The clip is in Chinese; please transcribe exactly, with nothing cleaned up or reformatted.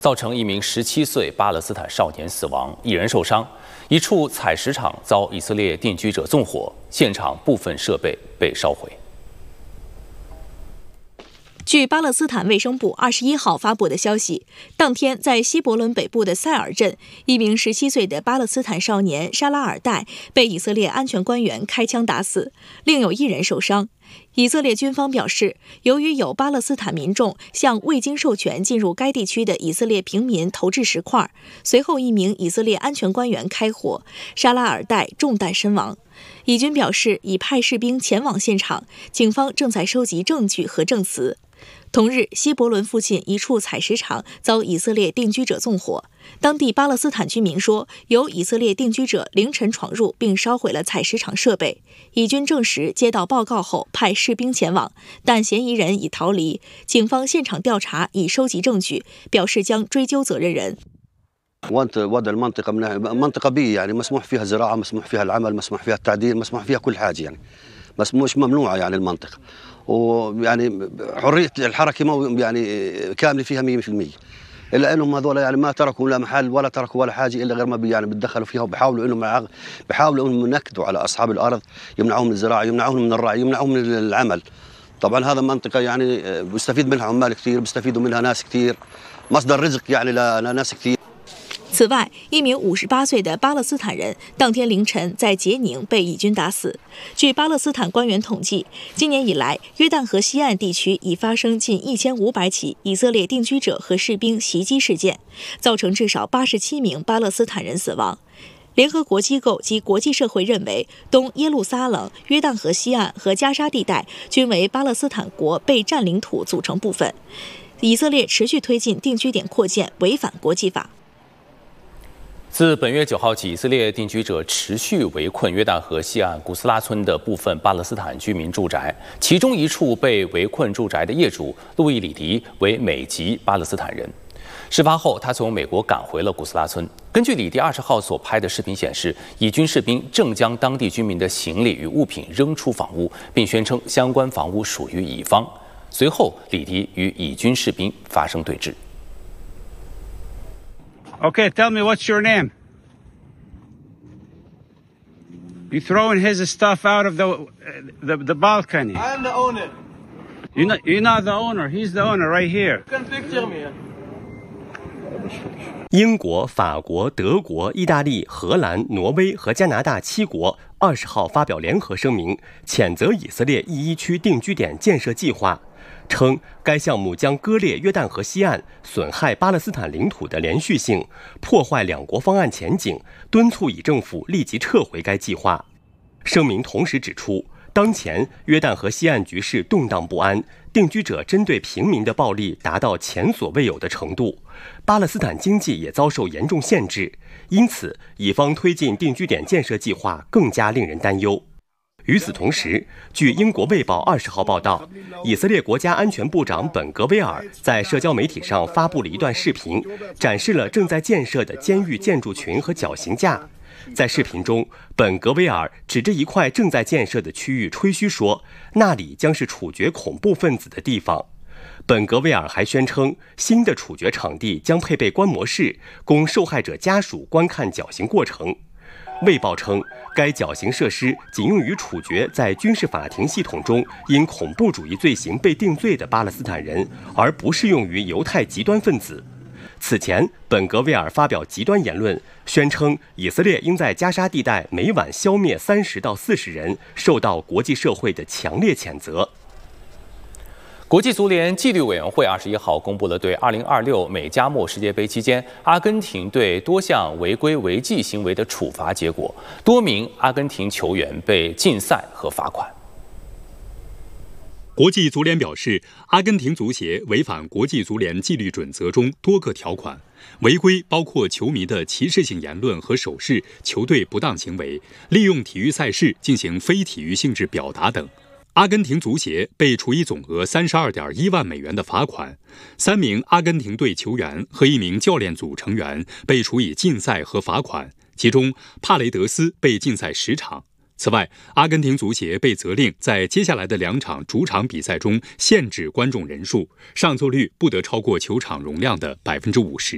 造成一名十七岁巴勒斯坦少年死亡，一人受伤。一处采石场遭以色列定居者纵火，现场部分设备被烧毁。 据巴勒斯坦卫生部二十一号发布的消息，当天在西伯伦北部的塞尔镇，一名十七岁的巴勒斯坦少年沙拉尔代被以色列安全官员开枪打死，另有一人受伤。以色列军方表示，由于有巴勒斯坦民众向未经授权进入该地区的以色列平民投掷石块，随后一名以色列安全官员开火，沙拉尔代中弹身亡。以军表示已派士兵前往现场，警方正在收集证据和证词。同日，西伯伦附近一处采石场遭以色列定居者纵火。当地巴勒斯坦居民说，有以色列定居者凌晨闯入并烧毁了采石场设备。以军证实接到报告后派士兵前往，但嫌疑人已逃离。警方现场调查已收集证据，表示将追究责任人。 وضع المنطقة منطقة بيئة يعني مسموح فيها زراعة مسموح فيها العمل مسموح فيها التعدين مسموح فيها كل حاجة يعني بس مش ممنوعة يعني المنطقة ويعني حرية الحركة يعني كاملة فيها مية بالمية إلا إنهم هذول يعني ما تركوا لا محل ولا تركوا ولا حاجة إلا غير ما يعني بتدخلوا فيها وبيحاولوا إنهم بيحاولوا إنهم ينكدوا على أصحاب الأرض يمنعوهم من الزراعة يمنعوهم من الرعي يمنعوهم من العمل. طبعا هذا منطقة يعني بيستفيد منها عمال كثير بيستفيدوا منها ناس كثير مصدر رزق يعني لناس كثير。 此外，一名五十八岁的巴勒斯坦人当天凌晨在杰宁被以军打死。据巴勒斯坦官员统计，今年以来，约旦河西岸地区已发生近一千五百起以色列定居者和士兵袭击事件，造成至少八十七名巴勒斯坦人死亡。联合国机构及国际社会认为，东耶路撒冷、约旦河西岸和加沙地带均为巴勒斯坦国被占领土组成部分。以色列持续推进定居点扩建，违反国际法。 自本月九号起，以色列定居者持续围困约旦河西岸古斯拉村的部分巴勒斯坦居民住宅，其中一处被围困住宅的业主路易·里迪为美籍巴勒斯坦人。事发后，他从美国赶回了古斯拉村。根据里迪二十号所拍的视频显示，以军士兵正将当地居民的行李与物品扔出房屋，并宣称相关房屋属于乙方。随后，里迪与以军士兵发生对峙。 Okay, tell me what's your name? You throwing his stuff out of the the, the balcony. I'm the owner. You're not, you're not the owner. He's the owner right here. You can picture me. 英国、法国、德国、意大利、荷兰、挪威和加拿大七国二十号发表联合声明，谴责以色列一一区定居点建设计划。称该项目将割裂约旦河西岸，损害巴勒斯坦领土的连续性，破坏两国方案前景，敦促以政府立即撤回该计划。声明同时指出，当前约旦河西岸局势动荡不安，定居者针对平民的暴力达到前所未有的程度，巴勒斯坦经济也遭受严重限制，因此以方推进定居点建设计划更加令人担忧。与此同时，据英国《卫报》二十号报道，以色列国家安全部长本格威尔在社交媒体上发布了一段视频，展示了正在建设的监狱建筑群和绞刑架。在视频中，本格威尔指着一块正在建设的区域吹嘘说，那里将是处决恐怖分子的地方。本格威尔还宣称，新的处决场地将配备观摩室，供受害者家属观看绞刑过程。卫报称，该绞刑设施仅用于处决在军事法庭系统中因恐怖主义罪行被定罪的巴勒斯坦人，而不适用于犹太极端分子。此前，本格威尔发表极端言论，宣称以色列应在加沙地带每晚消灭三十到四十人，受到国际社会的强烈谴责。 国际足联纪律委员会二十一号公布了对二零二六美加墨世界杯期间阿根廷队多项违规违纪行为的处罚结果，多名阿根廷球员被禁赛和罚款。 国际足联表示，阿根廷足协违反国际足联纪律准则中多个条款，违规包括球迷的歧视性言论和手势、球队不当行为、利用体育赛事进行非体育性质表达等。阿根廷足协被处以总额三十二点一万美元的罚款，三名阿根廷队球员和一名教练组成员被处以禁赛和罚款，其中帕雷德斯被禁赛十场。此外，阿根廷足协被责令在接下来的两场主场比赛中限制观众人数，上座率不得超过球场容量的百分之五十。